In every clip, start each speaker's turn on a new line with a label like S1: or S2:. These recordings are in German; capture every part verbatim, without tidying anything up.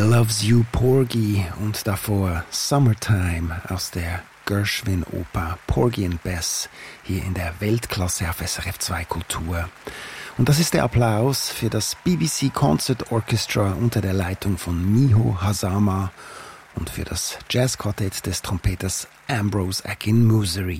S1: Loves You Porgy und davor Summertime aus der Gershwin-Oper Porgy and Bess hier in der Weltklasse auf S R F zwei Kultur. Und das ist der Applaus für das B B C Concert Orchestra unter der Leitung von Miho Hazama und für das Jazzquartett des Trompeters Ambrose Akinmusire.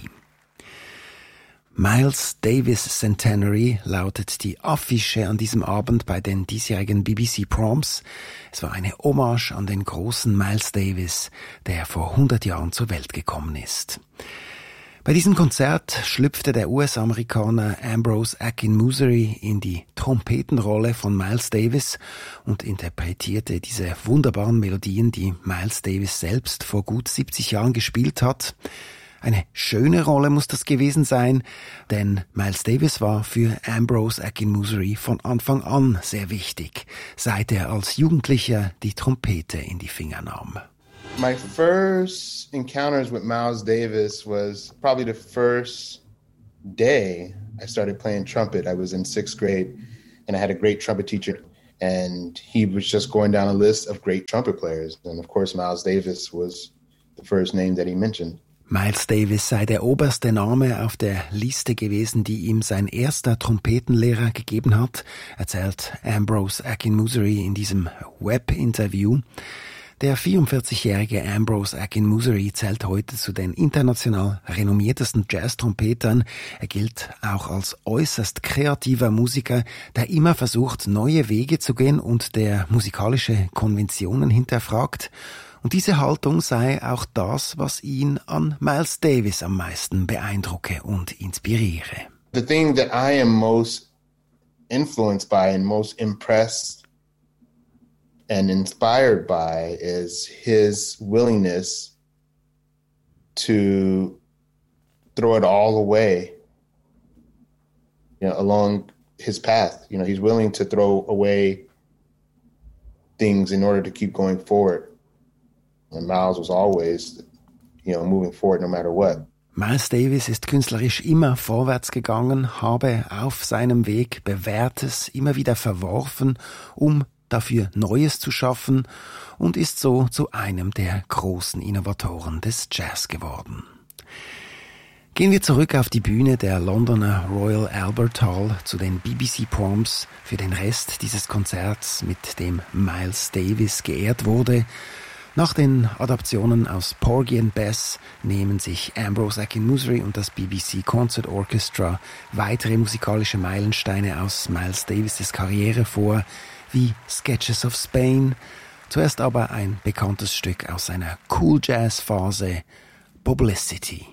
S1: Miles Davis Centenary lautet die Affiche an diesem Abend bei den diesjährigen B B C Proms. Es war eine Hommage an den großen Miles Davis, der vor hundert Jahren zur Welt gekommen ist. Bei diesem Konzert schlüpfte der U S-Amerikaner Ambrose Akinmusire in die Trompetenrolle von Miles Davis und interpretierte diese wunderbaren Melodien, die Miles Davis selbst vor gut siebzig Jahren gespielt hat. Eine schöne Rolle muss das gewesen sein, denn Miles Davis war für Ambrose Akinmusire von Anfang an sehr wichtig, seit er als Jugendlicher die Trompete in die Finger nahm.
S2: My first encounters with Miles Davis was probably the first day I started playing trumpet. I was in sixth grade and I had a great trumpet teacher and he was just going down a list of great trumpet players. And of course Miles Davis was the first name that he mentioned.
S1: Miles Davis sei der oberste Name auf der Liste gewesen, die ihm sein erster Trompetenlehrer gegeben hat, erzählt Ambrose Akinmusire in diesem Web-Interview. Der vierundvierzigjährige Ambrose Akinmusire zählt heute zu den international renommiertesten Jazz-Trompetern. Er gilt auch als äußerst kreativer Musiker, der immer versucht, neue Wege zu gehen und der musikalische Konventionen hinterfragt. Und diese Haltung sei auch das, was ihn an Miles Davis am meisten beeindrucke und inspiriere.
S2: The thing that I am most influenced by and most impressed and inspired by is his willingness to throw it all away, you know, along his path. You know, he's willing to throw away things in order to keep going forward. And Miles was always, you know, moving forward no matter what.
S1: Miles Davis ist künstlerisch immer vorwärts gegangen, habe auf seinem Weg Bewährtes immer wieder verworfen, um dafür Neues zu schaffen und ist so zu einem der großen Innovatoren des Jazz geworden. Gehen wir zurück auf die Bühne der Londoner Royal Albert Hall zu den B B C Proms für den Rest dieses Konzerts, mit dem Miles Davis geehrt wurde. Nach den Adaptionen aus Porgy and Bess nehmen sich Ambrose Akinmusire und das B B C Concert Orchestra weitere musikalische Meilensteine aus Miles Davis' Karriere vor, wie Sketches of Spain, zuerst aber ein bekanntes Stück aus seiner Cool Jazz Phase, Publicity.